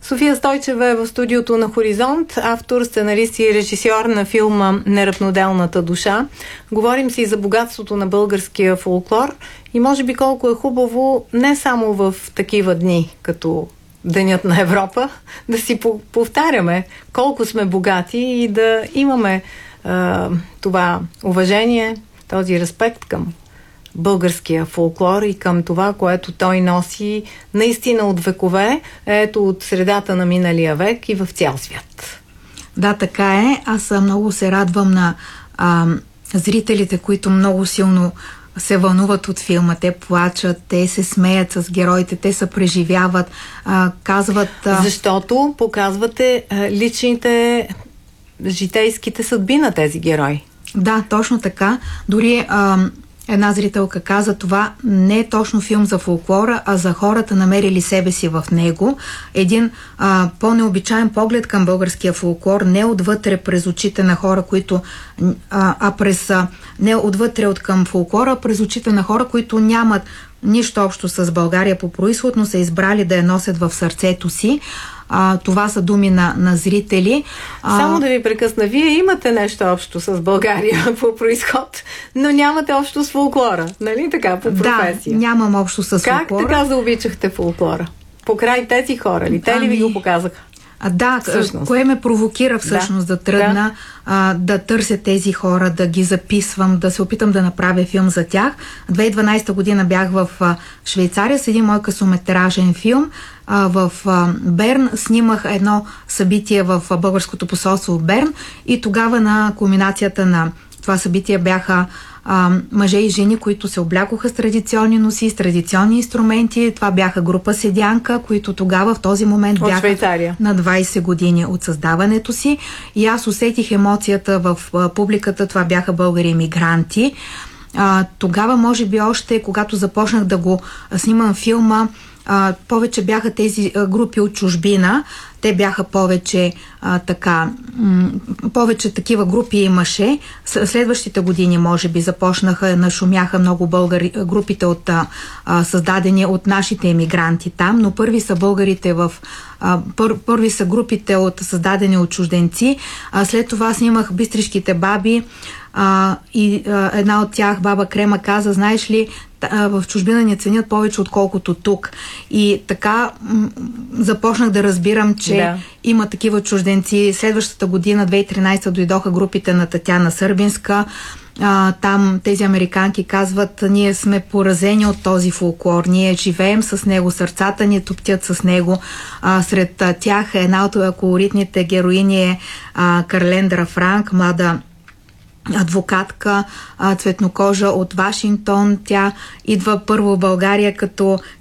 София Стойчева е в студиото на Хоризонт, автор, сценарист и режисьор на филма Неравноделната душа. Говорим си за богатството на българския фолклор и може би колко е хубаво не само в такива дни, като Денят на Европа, да си повтаряме колко сме богати и да имаме това уважение, този респект към българския фолклор и към това, което той носи наистина от векове, ето от средата на миналия век и в цял свят. Да, така е. Аз много се радвам на зрителите, които много силно се вълнуват от филма. Те плачат, те се смеят с героите, те се преживяват, казват... Защото показвате личните, житейските съдби на тези герои. Да, точно така. Дори една зрителка каза, това не е точно филм за фолклора, а за хората, намерили себе си в него. Един по-необичаен поглед към българския фолклор, не отвътре през очите на хора, които не отвътре от към фолклора, а през очите на хора, които нямат нищо общо с България по произход, но са избрали да я носят в сърцето си. Това са думи на зрители. Само да ви прекъсна. Вие имате нещо общо с България по произход, но нямате общо с фолклора. Нали така, по професия? Да, нямам общо с фолклора. Как така заобичахте фолклора? Покрай тези хора ли? Те ли ви го показаха? Да, всъщност. Кое ме провокира всъщност да тръгна да търся тези хора, да ги записвам, да се опитам да направя филм за тях. 2012 година бях в Швейцария с един мой късометражен филм. В Берн снимах едно събитие в българското посолство в Берн и тогава на кулминацията на това събитие бяха мъже и жени, които се облякоха с традиционни носи, с традиционни инструменти. Това бяха група Седянка, които тогава в този момент бяха на 20 години от създаването си. И аз усетих емоцията в публиката. Това бяха българи емигранти. Тогава, може би още, когато започнах да го снимам филма, повече бяха тези групи от чужбина. Те бяха повече повече такива групи имаше. Следващите години, може би, нашумяха много българи, групите от създадени от нашите емигранти там, но първи са българите първи са групите от създадени от чужденци. След това снимах Бистришките баби и една от тях, баба Крема, каза, знаеш ли, в чужбина ни ценят повече отколкото тук. И така започнах да разбирам, че има такива чужденци. Следващата година, 2013, дойдоха групите на Татяна Сърбинска. Там тези американки казват, ние сме поразени от този фолклор, ние живеем с него, сърцата ни туптят с него. Сред тях една от колоритните героини е Карлендра Франк, млада адвокатка, цветнокожа от Вашингтон. Тя идва първо в България като